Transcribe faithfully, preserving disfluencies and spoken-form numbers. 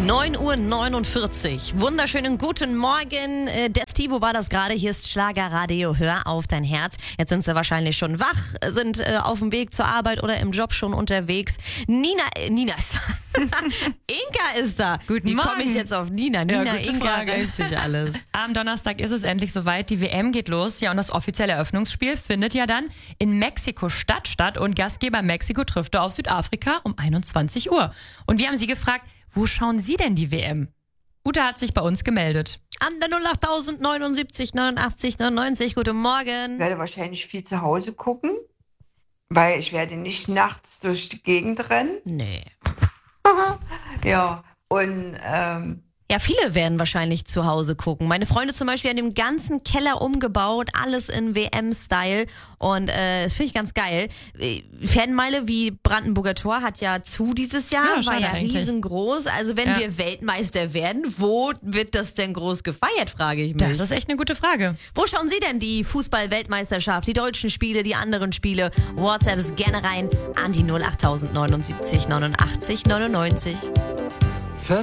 neun Uhr neunundvierzig. Wunderschönen guten Morgen. Äh, Der Stivo war das gerade. Hier ist Schlagerradio. Hör auf dein Herz. Jetzt sind sie wahrscheinlich schon wach, sind äh, auf dem Weg zur Arbeit oder im Job schon unterwegs. Nina, äh, Ninas. Inka ist da. Guten Wie Morgen. komme ich jetzt auf Nina? Nina, Ja, gute Inka, Frage. reimt sich alles. Am Donnerstag ist es endlich soweit. Die W M geht los. Ja, und das offizielle Eröffnungsspiel findet ja dann in Mexiko-Stadt statt. Und Gastgeber Mexiko trifft da auf Südafrika um einundzwanzig Uhr. Und wir haben sie gefragt, wo schauen Sie denn die W M? Ute hat sich bei uns gemeldet. An der null acht neunundsiebzig neunundachtzig neunundneunzig. Guten Morgen. Ich werde wahrscheinlich viel zu Hause gucken, weil ich werde nicht nachts durch die Gegend rennen. Nee. Ja, und ähm, Ja, viele werden wahrscheinlich zu Hause gucken. Meine Freunde zum Beispiel haben den ganzen Keller umgebaut, alles in W M-Style und äh, das finde ich ganz geil. Äh, Fanmeile wie Brandenburger Tor hat ja zu dieses Jahr, Ja, war schade ja eigentlich. riesengroß. Also wenn Ja. wir Weltmeister werden, wo wird das denn groß gefeiert, frage ich mich. Das ist echt eine gute Frage. Wo schauen Sie denn die Fußball-Weltmeisterschaft, die deutschen Spiele, die anderen Spiele? WhatsApps gerne rein an die null acht neunundsiebzig neunundachtzig neunundneunzig.